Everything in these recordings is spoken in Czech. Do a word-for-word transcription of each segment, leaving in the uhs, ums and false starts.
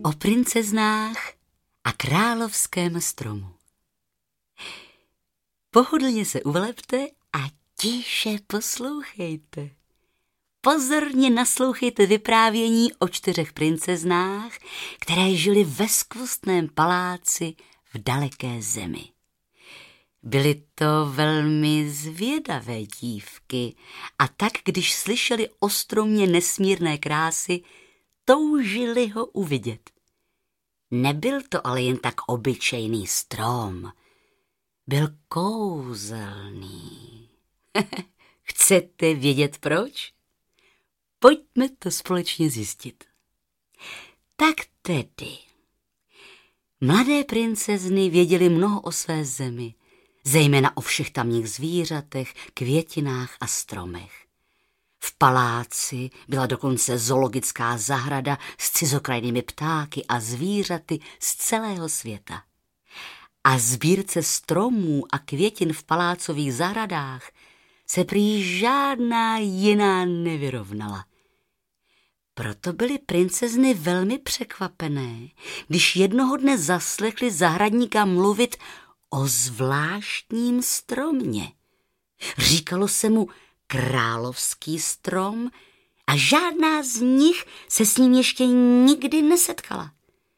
o princeznách a královském stromu. Pohodlně se uvalepte a tiše poslouchejte. Pozorně naslouchejte vyprávění o čtyřech princeznách, které žily ve skvostném paláci v daleké zemi. Byly to velmi zvědavé dívky a tak, když slyšeli o stromě nesmírné krásy, toužili ho uvidět. Nebyl to ale jen tak obyčejný strom, byl kouzelný. Chcete vědět proč? Pojďme to společně zjistit. Tak tedy, mladé princezny věděly mnoho o své zemi, zejména o všech tamních zvířatech, květinách a stromech. V paláci byla dokonce zoologická zahrada s cizokrajnými ptáky a zvířaty z celého světa. A sbírce stromů a květin v palácových zahradách se prý žádná jiná nevyrovnala. Proto byly princezny velmi překvapené, když jednoho dne zaslechli zahradníka mluvit o zvláštním stromě. Říkalo se mu královský strom a žádná z nich se s ním ještě nikdy nesetkala.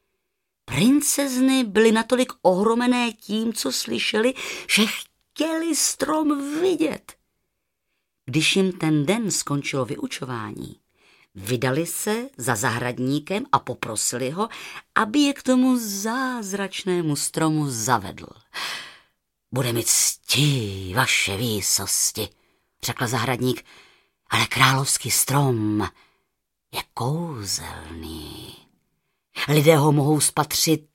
Princezny byly natolik ohromené tím, co slyšeli, že chtěli strom vidět. Když jim ten den skončilo vyučování, vydali se za zahradníkem a poprosili ho, aby je k tomu zázračnému stromu zavedl. Bude mi ctí, vaše výsosti, řekl zahradník, ale královský strom je kouzelný. Lidé ho mohou spatřit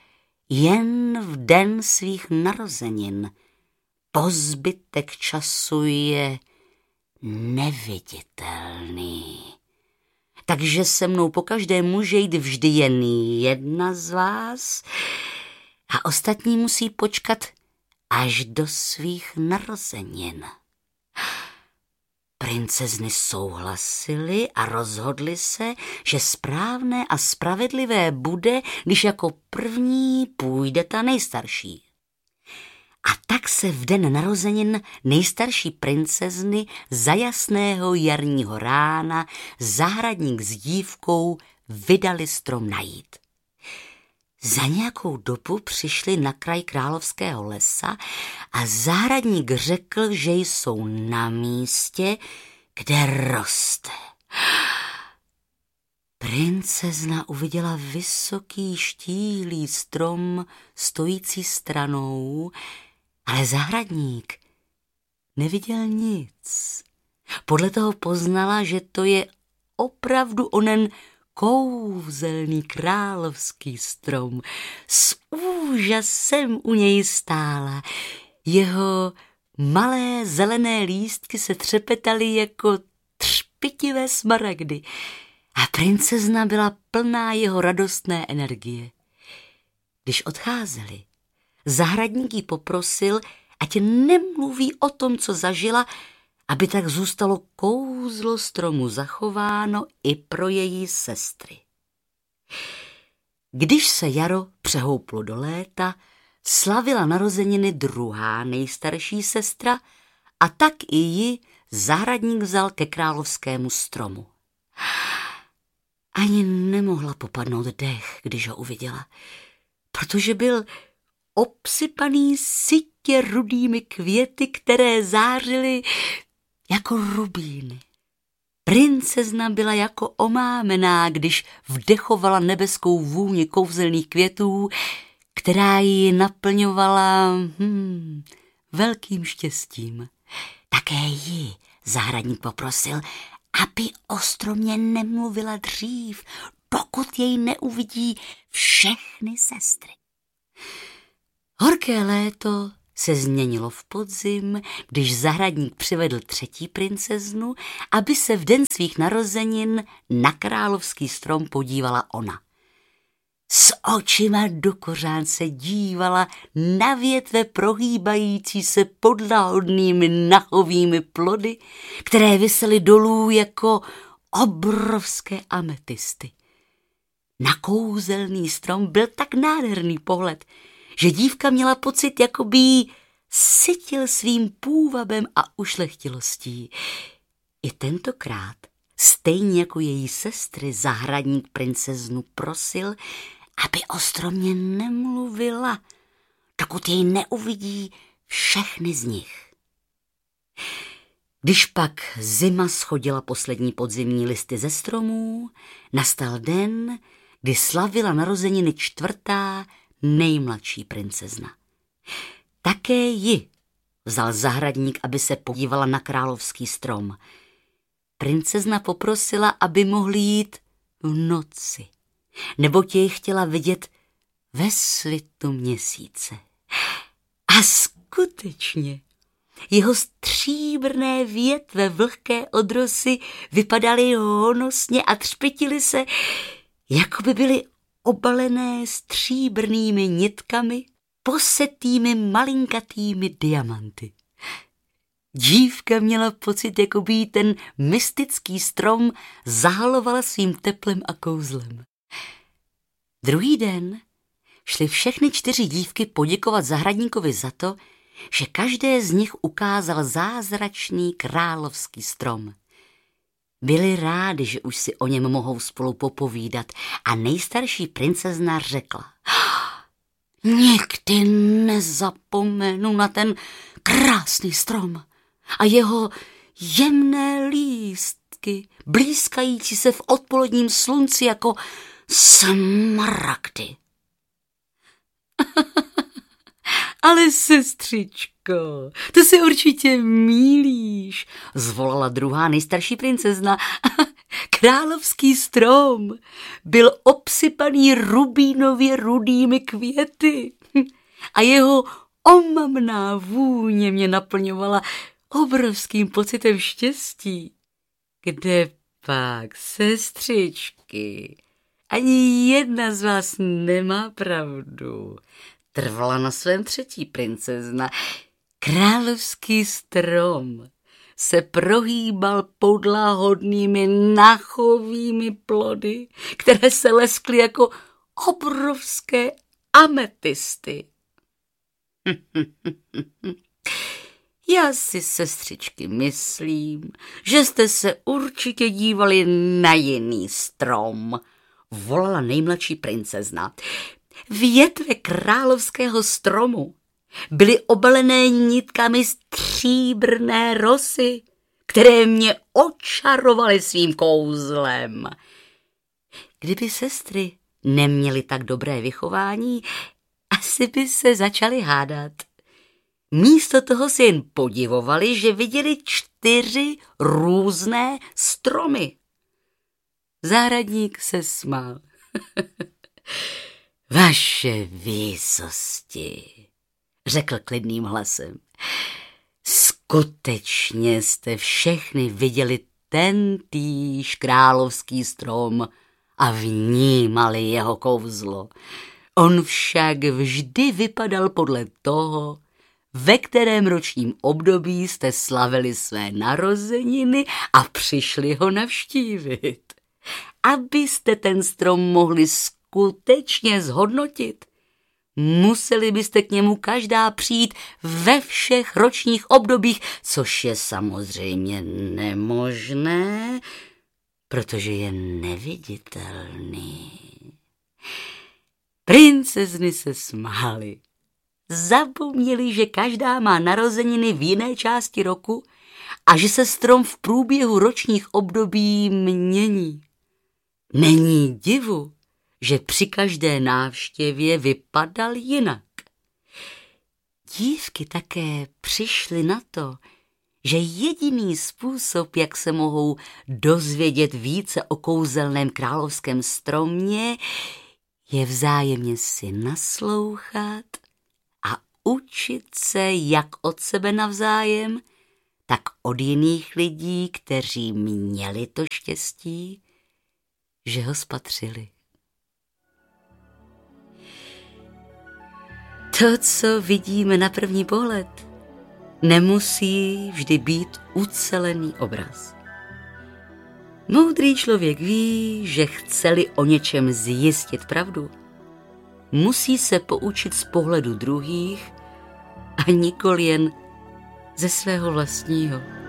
jen v den svých narozenin. Po zbytek času je neviditelný. Takže se mnou pokaždé může jít vždy jen jedna z vás a ostatní musí počkat až do svých narozenin. Princezny souhlasily a rozhodly se, že správné a spravedlivé bude, když jako první půjde ta nejstarší. A tak se v den narozenin nejstarší princezny za jasného jarního rána zahradník s dívkou vydali strom najít. Za nějakou dobu přišli na kraj královského lesa a zahradník řekl, že jsou na místě, kde roste. Princezna uviděla vysoký štíhlý strom stojící stranou, ale zahradník neviděl nic. Podle toho poznala, že to je opravdu onen kouzelný královský strom. S úžasem u něj stála. Jeho malé zelené lístky se třepetaly jako třpitivé smaragdy a princezna byla plná jeho radostné energie. Když odcházeli, zahradník jí poprosil, ať nemluví o tom, co zažila, aby tak zůstalo kouzlo stromu zachováno i pro její sestry. Když se jaro přehouplo do léta, slavila narozeniny druhá nejstarší sestra a tak i ji zahradník vzal ke královskému stromu. Ani nemohla popadnout dech, když ho uviděla, protože byl obsypaný sytě rudými květy, které zářily jako rubíny. Princezna byla jako omámená, když vdechovala nebeskou vůni kouzelných květů, která ji naplňovala hmm, velkým štěstím. Také ji zahradník poprosil, aby o stromě nemluvila dřív, dokud jej neuvidí všechny sestry. Horké léto se změnilo v podzim, když zahradník přivedl třetí princeznu, aby se v den svých narozenin na královský strom podívala ona. S očima do kořán se dívala na větve prohýbající se pod lahodnými nachovými plody, které visely dolů jako obrovské ametisty. Na kouzelný strom byl tak nádherný pohled, že dívka měla pocit, jako by jí sytil svým půvabem a ušlechtilostí. I tentokrát, stejně jako její sestry, zahradník princeznu prosil, aby o stromě nemluvila, dokud jej neuvidí všechny z nich. Když pak zima schodila poslední podzimní listy ze stromů, nastal den, kdy slavila narozeniny čtvrtá nejmladší princezna. Také ji vzal zahradník, aby se podívala na královský strom. Princezna poprosila, aby mohli jít v noci, neboť jej chtěla vidět ve svitu měsíce. A skutečně, jeho stříbrné větve vlhké odrosy vypadaly honosně a třpitily se, jako by byly obalené stříbrnými nitkami, posetými malinkatými diamanty. Dívka měla pocit, jako by jí ten mystický strom zahalovala svým teplem a kouzlem. Druhý den šly všechny čtyři dívky poděkovat zahradníkovi za to, že každé z nich ukázal zázračný královský strom. Byli rádi, že už si o něm mohou spolu popovídat, a nejstarší princezna řekla: Nikdy nezapomenu na ten krásný strom a jeho jemné lístky, blýskající se v odpoledním slunci jako smaragdy. Ale sestřičko, to si určitě mýlíš, zvolala druhá nejstarší princezna. Královský strom byl obsypaný rubínově rudými květy a jeho omamná vůně mě naplňovala obrovským pocitem štěstí. Kde pak, sestřičky, ani jedna z vás nemá pravdu, trvala na svém třetí princezna. Královský strom se prohýbal podlahodnými nachovými plody, které se leskly jako obrovské ametisty. Já si, sestřičky, myslím, že jste se určitě dívali na jiný strom, volala nejmladší princezna. Větve královského stromu byly obalené nitkami stříbrné rosy, které mě očarovaly svým kouzlem. Kdyby sestry neměly tak dobré vychování, asi by se začaly hádat. Místo toho si jen podivovali, že viděli čtyři různé stromy. Zahradník se smál. Vaše výsosti, řekl klidným hlasem, skutečně jste všechny viděli tentýž královský strom a vnímali jeho kouzlo. On však vždy vypadal podle toho, ve kterém ročním období jste slavili své narozeniny a přišli ho navštívit. Abyste ten strom mohli skutečně zhodnotit, museli byste k němu každá přijít ve všech ročních obdobích, což je samozřejmě nemožné, protože je neviditelný. Princezny se smály. Zapomněli, že každá má narozeniny v jiné části roku a že se strom v průběhu ročních období mění. Není divu, že při každé návštěvě vypadal jinak. Dívky také přišly na to, že jediný způsob, jak se mohou dozvědět více o kouzelném královském stromě, je vzájemně si naslouchat a učit se jak od sebe navzájem, tak od jiných lidí, kteří měli to štěstí, že ho spatřili. To, co vidíme na první pohled, nemusí vždy být ucelený obraz. Moudrý člověk ví, že chce-li o něčem zjistit pravdu, musí se poučit z pohledu druhých a nikoli jen ze svého vlastního.